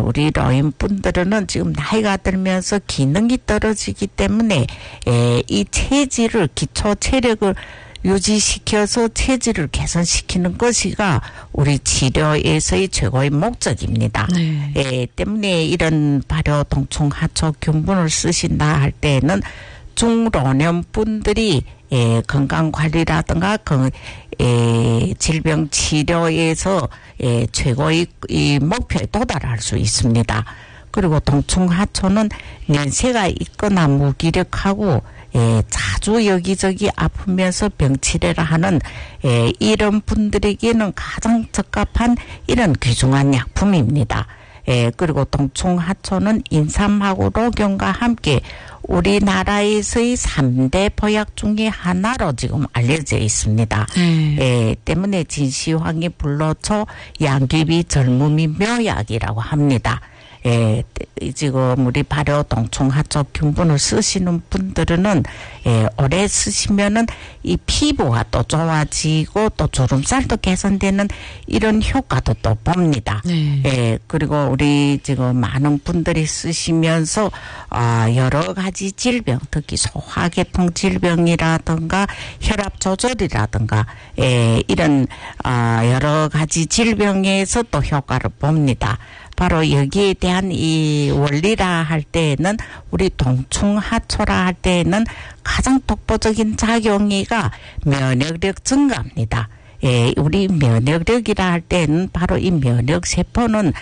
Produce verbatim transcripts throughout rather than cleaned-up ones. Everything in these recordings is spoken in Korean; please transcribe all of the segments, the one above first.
우리 노인분들은 지금 나이가 들면서 기능이 떨어지기 때문에 에, 이 체질을 기초 체력을 유지시켜서 체질을 개선시키는 것이가 우리 치료에서의 최고의 목적입니다. 네. 에, 때문에 이런 발효 동충 하초 균분을 쓰신다 할 때는 중老年 분들이 예, 건강관리라든가 그, 예, 질병 치료에서 예, 최고의 이 목표에 도달할 수 있습니다. 그리고 동충하초는 연세가 있거나 무기력하고 예, 자주 여기저기 아프면서 병치레를 하는 예, 이런 분들에게는 가장 적합한 이런 귀중한 약품입니다. 예, 그리고 동충하초는 인삼하고 녹용과 함께 우리나라에서의 삼 대 보약 중에 하나로 지금 알려져 있습니다. 네. 예, 때문에 진시황이 불러쳐 양귀비 젊음이 묘약이라고 합니다. 예, 지금 우리 발효 동충하초 균분을 쓰시는 분들은 예, 오래 쓰시면은 이 피부가 또 좋아지고 또 주름살도 개선되는 이런 효과도 또 봅니다. 네. 예, 그리고 우리 지금 많은 분들이 쓰시면서 아, 여러 가지 질병, 특히 소화계통 질병이라든가 혈압 조절이라든가 예, 이런 아, 여러 가지 질병에서 또 효과를 봅니다. 바로 여기에 대한 이 원리라 할 때에는 우리 동충하초라 할 때에는 가장 독보적인 작용이가 면역력 증가입니다. 예, 우리 면역력이라 할 때는 바로 이 면역 세포는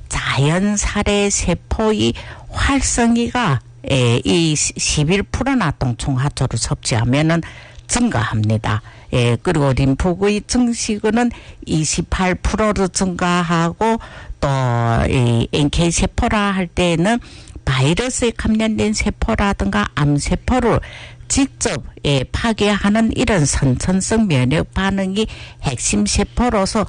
자연살의 세포의 활성이가 예, 이 십일 퍼센트나 동충하초를 섭취하면은 증가합니다. 예, 그리고 림프구의 증식은 이십팔 퍼센트로 증가하고 또 이 엔케이 세포라 할 때는 바이러스에 감염된 세포라든가 암세포를 직접 예, 파괴하는 이런 선천성 면역 반응이 핵심 세포로서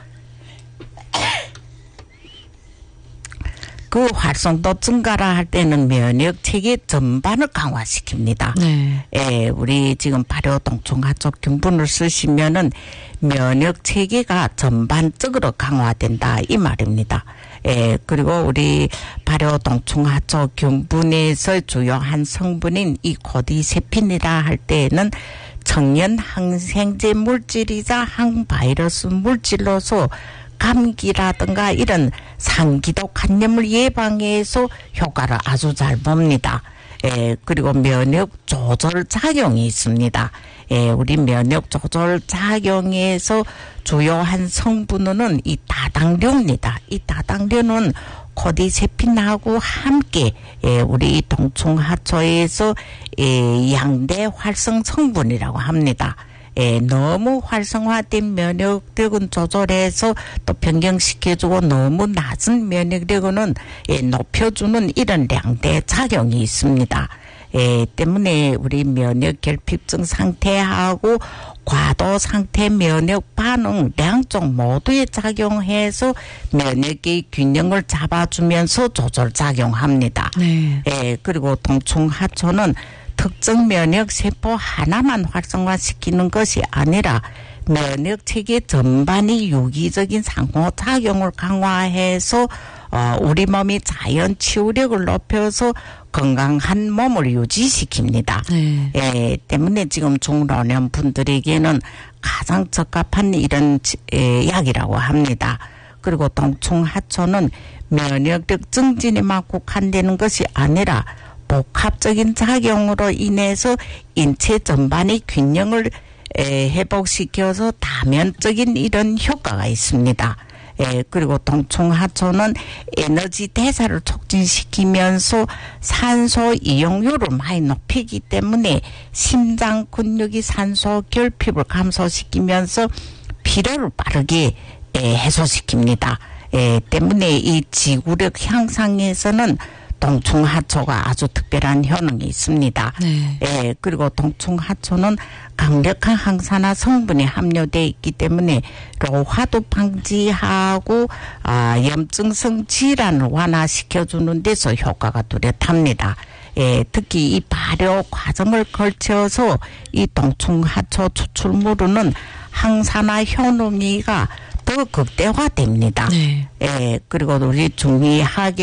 그 활성도 증가라 할 때는 면역 체계 전반을 강화시킵니다. 네. 예, 우리 지금 발효 동충하초 균분을 쓰시면은 면역 체계가 전반적으로 강화된다 이 말입니다. 예, 그리고 우리 발효 동충하초 균분에서 주요한 성분인 이 코디세핀이라 할 때에는 청년 항생제 물질이자 항바이러스 물질로서 감기라든가 이런 상기도 간염을 예방해서 효과를 아주 잘 봅니다. 예, 그리고 면역 조절 작용이 있습니다. 예, 우리 면역 조절 작용에서 주요한 성분은 이 다당류입니다. 이 다당류는 코디세핀하고 함께 예, 우리 동충하초에서 예, 양대 활성 성분이라고 합니다. 예, 너무 활성화된 면역력은 조절해서 또 변경시켜주고 너무 낮은 면역력은 예, 높여주는 이런 양대 작용이 있습니다. 예, 때문에 우리 면역 결핍증 상태하고 과도 상태 면역 반응 양쪽 모두에 작용해서 면역의 균형을 잡아주면서 조절 작용합니다. 네. 예, 그리고 동충하초는 특정 면역 세포 하나만 활성화시키는 것이 아니라 면역 체계 전반이 유기적인 상호작용을 강화해서 어, 우리 몸이 자연 치유력을 높여서 건강한 몸을 유지시킵니다. 네. 예, 때문에 지금 중老年 분들에게는 가장 적합한 이런 에, 약이라고 합니다. 그리고 동충하초는 면역력 증진에만 국한되는 것이 아니라 복합적인 작용으로 인해서 인체 전반의 균형을 에, 회복시켜서 다면적인 이런 효과가 있습니다. 예, 그리고 동충하초는 에너지 대사를 촉진시키면서 산소 이용률을 많이 높이기 때문에 심장 근육이 산소 결핍을 감소시키면서 피로를 빠르게 예, 해소시킵니다. 예, 때문에 이 지구력 향상에서는 동충하초가 아주 특별한 효능이 있습니다. 네. 예, 그리고 동충하초는 강력한 항산화 성분이 함유되어 있기 때문에老化도 방지하고 아, 염증성 질환을 완화시켜주는 데서 효과가 뚜렷합니다. 예, 특히 이 발효 과정을 거쳐서 이 동충하초 추출물은 항산화 효능이가 더 극대화됩니다. 네. 예, 그리고 우리 중의하게